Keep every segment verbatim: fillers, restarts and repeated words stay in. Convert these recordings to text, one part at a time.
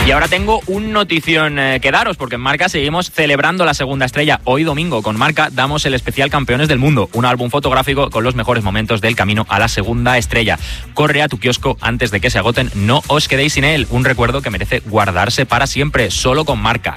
Y ahora tengo un notición eh, que daros, porque en Marca seguimos celebrando la segunda estrella. Hoy domingo con Marca damos el especial Campeones del Mundo, un álbum fotográfico con los mejores momentos del camino a la segunda estrella. Corre a tu kiosco antes de que se agoten, no os quedéis sin él. Un recuerdo que merece guardarse para siempre, solo con Marca.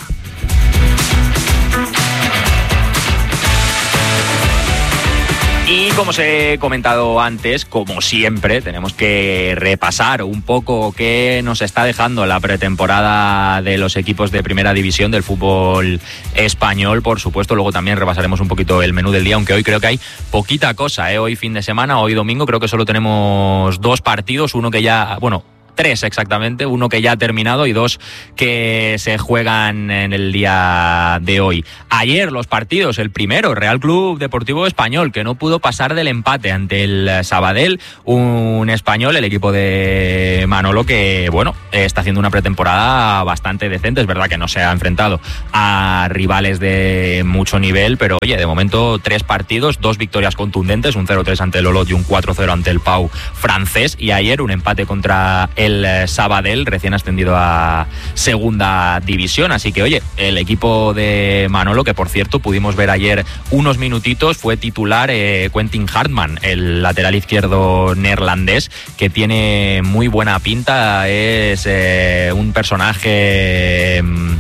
Y como os he comentado antes, como siempre, tenemos que repasar un poco qué nos está dejando la pretemporada de los equipos de primera división del fútbol español. Por supuesto, luego también repasaremos un poquito el menú del día, aunque hoy creo que hay poquita cosa, ¿eh? Hoy fin de semana, hoy domingo, creo que solo tenemos dos partidos, uno que ya, bueno... Tres exactamente, uno que ya ha terminado y dos que se juegan en el día de hoy. Ayer los partidos, el primero, Real Club Deportivo Español, que no pudo pasar del empate ante el Sabadell, un español, el equipo de Manolo, que bueno, está haciendo una pretemporada bastante decente. Es verdad que no se ha enfrentado a rivales de mucho nivel, pero oye, de momento tres partidos, dos victorias contundentes, un cero tres ante el Olot y un cuatro cero ante el Pau francés, y ayer un empate contra el el Sabadell, recién ascendido a segunda división. Así que oye, el equipo de Manolo, que por cierto pudimos ver ayer unos minutitos, fue titular eh, Quentin Hartman, el lateral izquierdo neerlandés, que tiene muy buena pinta, es eh, un personaje... Eh,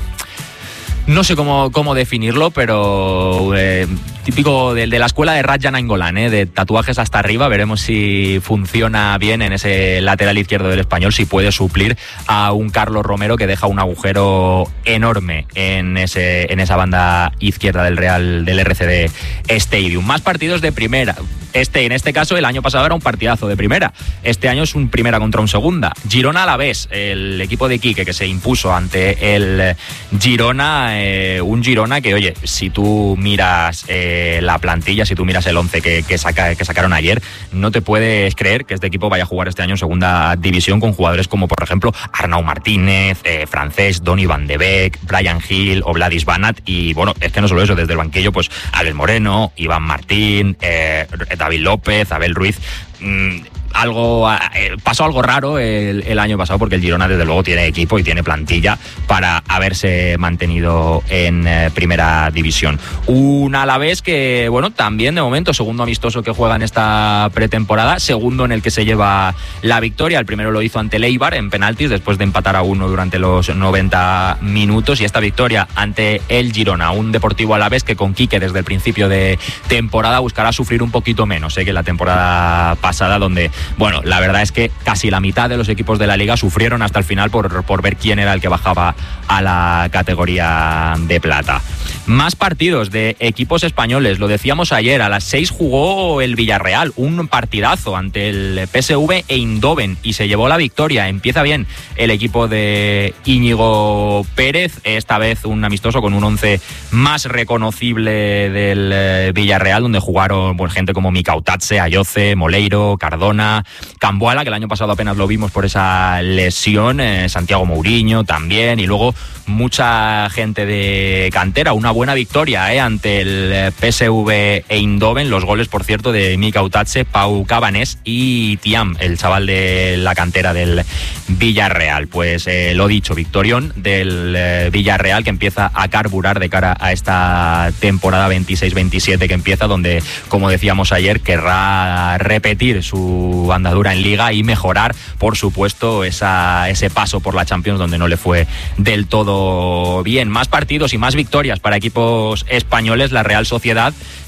No sé cómo, cómo definirlo, pero eh, típico de, de la escuela de Raja Nainggolan, ¿eh? De tatuajes hasta arriba. Veremos si funciona bien en ese lateral izquierdo del Español, si puede suplir a un Carlos Romero que deja un agujero enorme en, ese, en esa banda izquierda del Real, del R C D Stadium. Más partidos de primera. Este, en este caso, el año pasado era un partidazo de primera. Este año es un primera contra un segunda. Girona Alavés, el equipo de Quique que se impuso ante el Girona, eh, un Girona que, oye, si tú miras eh, la plantilla, si tú miras el once que, que, saca, que sacaron ayer, no te puedes creer que este equipo vaya a jugar este año en segunda división con jugadores como, por ejemplo, Arnau Martínez, eh, Francés, Donny Van de Beek, Brian Hill o Vladis Banat. Y bueno, es que no solo eso, desde el banquillo, pues Abel Moreno, Iván Martín, eh, David López, Abel Ruiz. Mmm, algo eh, pasó algo raro el, el año pasado, porque el Girona desde luego tiene equipo y tiene plantilla para haberse mantenido en eh, primera división. Un Alavés que, bueno, también de momento segundo amistoso que juega en esta pretemporada, segundo en el que se lleva la victoria. El primero lo hizo ante el Eibar en penaltis, después de empatar a uno durante los noventa minutos, y esta victoria ante el Girona, un Deportivo Alavés que con Quique desde el principio de temporada buscará sufrir un poquito menos eh, que la temporada pasada, donde bueno, la verdad es que casi la mitad de los equipos de la liga sufrieron hasta el final por, por ver quién era el que bajaba a la categoría de plata. Más partidos de equipos españoles, lo decíamos ayer, a las seis jugó el Villarreal, un partidazo ante el P S V Eindhoven y se llevó la victoria. Empieza bien el equipo de Íñigo Pérez, esta vez un amistoso con un once más reconocible del Villarreal, donde jugaron pues, gente como Mikautatse, Ayoce, Moleiro, Cardona, Camboala, que el año pasado apenas lo vimos por esa lesión, eh, Santiago Mourinho también, y luego mucha gente de cantera. Una buena victoria eh, ante el P S V Eindhoven, los goles por cierto de Mikautatse, Pau Cabanés y Tiam, el chaval de la cantera del Villarreal. Pues eh, lo dicho, victorión del eh, Villarreal, que empieza a carburar de cara a esta temporada veintiséis veintisiete que empieza, donde, como decíamos ayer, querrá repetir su andadura en Liga y mejorar, por supuesto, esa, ese paso por la Champions, donde no le fue del todo bien. Más partidos y más victorias para equipos españoles. La Real Sociedad,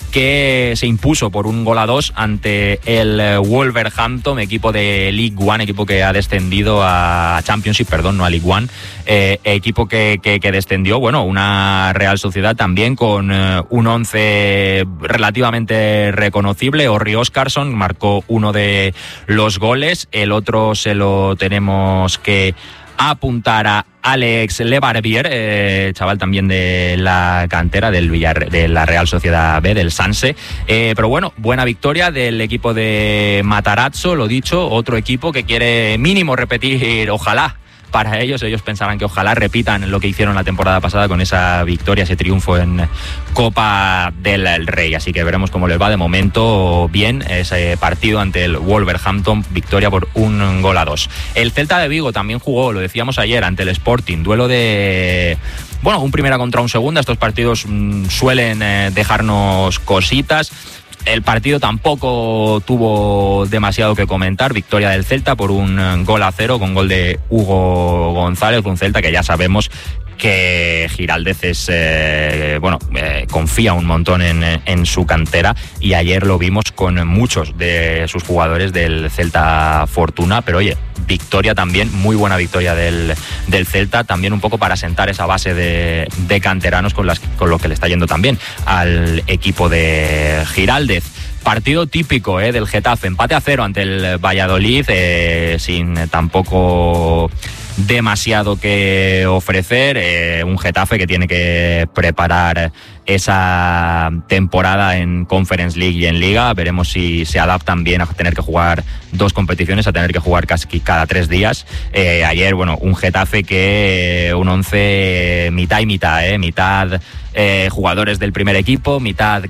que se impuso por un gol a dos ante el Wolverhampton, equipo de League One, equipo que ha descendido a Championship, perdón, no a League One, eh, equipo que, que, que descendió. Bueno, una Real Sociedad también con eh, un once relativamente reconocible. Orri Oscarsson marcó uno de los goles, el otro se lo tenemos que apuntar a Alex Lebarbier, eh, chaval también de la cantera del Villar, de la Real Sociedad B, del Sanse. Eh, pero bueno, buena victoria del equipo de Matarazzo, lo dicho, otro equipo que quiere mínimo repetir, ojalá, para ellos. Ellos pensarán que ojalá repitan lo que hicieron la temporada pasada con esa victoria, ese triunfo en Copa del Rey. Así que veremos cómo les va. De momento bien ese partido ante el Wolverhampton, victoria por un gol a dos. El Celta de Vigo también jugó, lo decíamos ayer, ante el Sporting, duelo de... Bueno, un primera contra un segunda. Estos partidos mmm, suelen eh, dejarnos cositas. El partido tampoco tuvo demasiado que comentar. Victoria del Celta por un gol a cero, con gol de Hugo González. Un Celta que ya sabemos que Giraldez es, eh, bueno, eh, confía un montón en, en su cantera, y ayer lo vimos con muchos de sus jugadores del Celta Fortuna. Pero oye, victoria también, muy buena victoria del, del Celta, también un poco para sentar esa base de, de canteranos con, las, con lo que le está yendo también al equipo de Giraldez. Partido típico eh, del Getafe, empate a cero ante el Valladolid, eh, sin tampoco demasiado que ofrecer. Eh, un Getafe que tiene que preparar esa temporada en Conference League y en Liga. Veremos si se adaptan bien a tener que jugar dos competiciones, a tener que jugar casi cada tres días. Eh, ayer, bueno, un Getafe que un once mitad y mitad, eh, mitad eh, jugadores del primer equipo, mitad